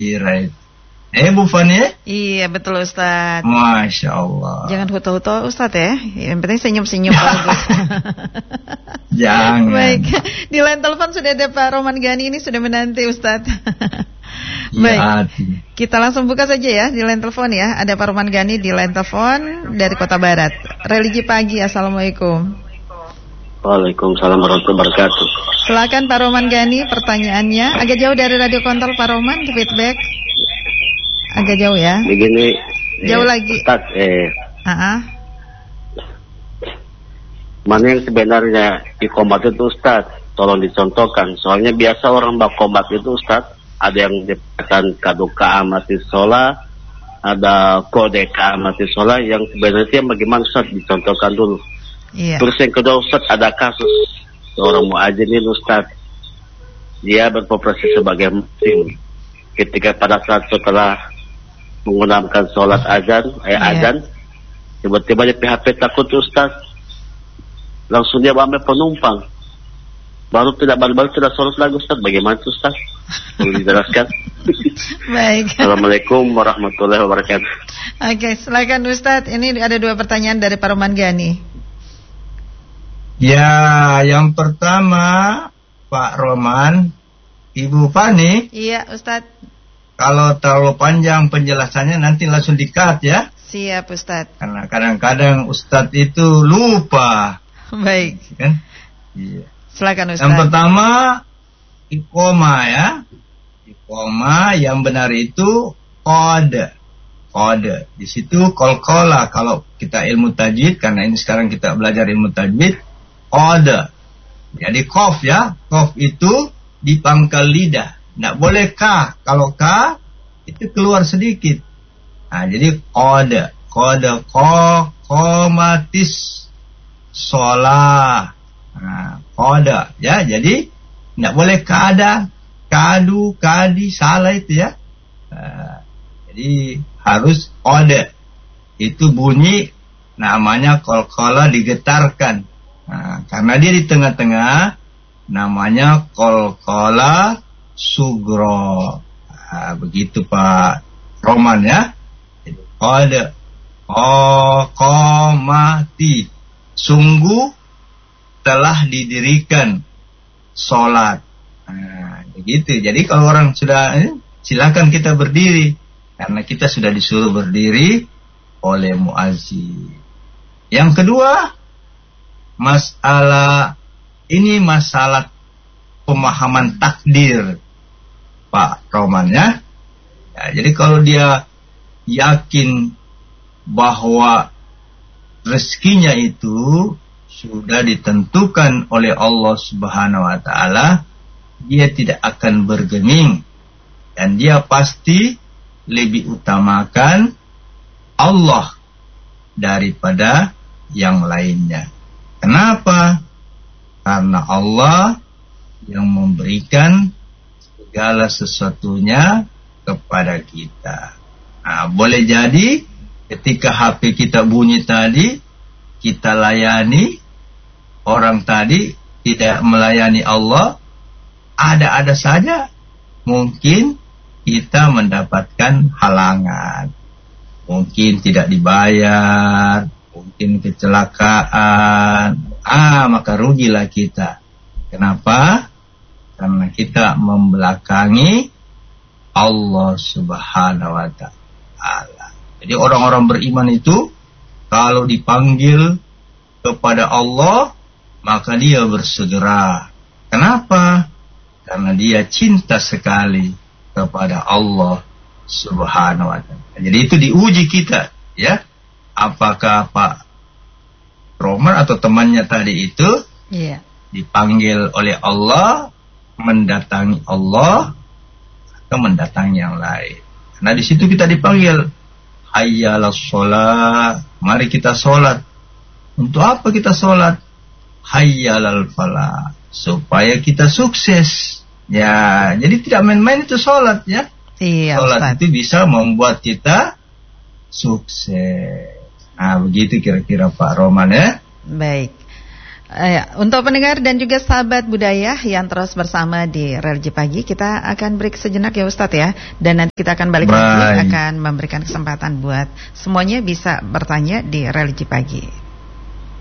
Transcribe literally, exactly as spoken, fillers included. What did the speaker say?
Kira itu. Eh Bu Fani? Iya betul Ustaz. Masya Allah. Jangan huto-huto Ustaz ya. Yang penting senyum-senyum bagus. Jangan. Baik. Di line telepon sudah ada Pak Roman Gani, ini sudah menanti Ustaz. Baik. Ya, kita langsung buka saja ya di line telepon ya. Ada Pak Roman Gani di line telepon dari Kota Barat. Religi pagi. Assalamualaikum. Waalaikumsalam warahmatullahi wabarakatuh. Silakan Pak Roman Gani, pertanyaannya. Agak jauh dari radio kontrol Pak Roman, feedback. Agak jauh ya. Begini. Jauh eh, lagi. Ustaz, eh. Uh-huh. Mana yang sebenarnya ikomat itu Ustaz? Tolong dicontohkan. Soalnya biasa orang bakomat itu Ustaz, ada yang dikatakan kaduka amati sholat, ada kode amati sholat, yang sebenarnya bagaimana Ustaz? Dicontohkan dulu. Iya. Terus yang kedua Ustaz, ada kasus seorang muadzinin Ustaz, dia berprofesi sebagai muslim. Ketika pada saat setelah menggunakan sholat azan, eh, yeah. azan, tiba-tiba di P H P takut Ustaz, langsung dia ambil penumpang, baru tidak baru-baru tidak sholat lagi Ustaz. Bagaimana Ustaz? Boleh dijelaskan? Baik. Assalamualaikum warahmatullahi wabarakatuh. Oke, silakan Ustaz. Ini ada dua pertanyaan dari Pak Roman Gani. Ya, yang pertama Pak Roman, Ibu Fani. Iya Ustaz. Kalau terlalu panjang penjelasannya nanti langsung di-cut ya. Siap Ustaz. Karena kadang-kadang Ustaz itu lupa. Baik. Kan? Iya. Silakan Ustaz. Yang pertama iqoma ya. Iqoma yang benar itu kode. Kode. Di situ qalqala kalau kita ilmu tajwid, karena ini sekarang kita belajar ilmu tajwid, kode. Jadi qaf ya. Qaf itu di pangkal lidah. Tidak boleh K. Kalau K itu keluar sedikit. Nah, jadi kode. Kode ko komatis sholah. Nah, kode ya. Jadi tidak boleh kada, kadu, kadi, salah itu ya. Nah, jadi harus kode. Itu bunyi namanya qalqalah digetarkan. Nah, karena dia di tengah-tengah namanya qalqalah sugro. Nah, begitu Pak Roman ya. Qad qamati, sungguh telah didirikan sholat. Nah, begitu. Jadi kalau orang sudah eh, silakan kita berdiri, karena kita sudah disuruh berdiri oleh muazzin. Yang kedua, masalah ini masalah pemahaman takdir Pak Roman ya. Ya, jadi kalau dia yakin bahwa rezekinya itu sudah ditentukan oleh Allah Subhanahu wa taala, dia tidak akan bergeming dan dia pasti lebih utamakan Allah daripada yang lainnya. Kenapa? Karena Allah yang memberikan segala sesuatunya kepada kita. Nah, boleh jadi ketika H P kita bunyi tadi, kita layani orang tadi, tidak melayani Allah, ada-ada saja mungkin kita mendapatkan halangan. Mungkin tidak dibayar, mungkin kecelakaan, ah maka rugilah kita. Kenapa? Karena kita membelakangi Allah Subhanahu wa ta'ala. Jadi orang-orang beriman itu kalau dipanggil kepada Allah, maka dia bersegera. Kenapa? Karena dia cinta sekali kepada Allah Subhanahu wa ta'ala. Jadi itu diuji kita, ya. Apakah Pak Roman atau temannya tadi itu yeah. dipanggil oleh Allah, mendatangi Allah, atau mendatangi yang lain. Nah di situ kita dipanggil, hayyalas sholat, mari kita sholat. Untuk apa kita sholat? Hayyalal falah, supaya kita sukses. Ya, jadi tidak main-main itu sholat ya. Iya, sholat Ustaz. itu bisa membuat kita sukses. Nah begitu kira-kira Pak Roman ya. Baik. Ya, untuk pendengar dan juga sahabat budaya yang terus bersama di Religi Pagi, kita akan break sejenak ya Ustadz ya. Dan nanti kita akan balik lagi, akan memberikan kesempatan buat semuanya bisa bertanya di Religi Pagi.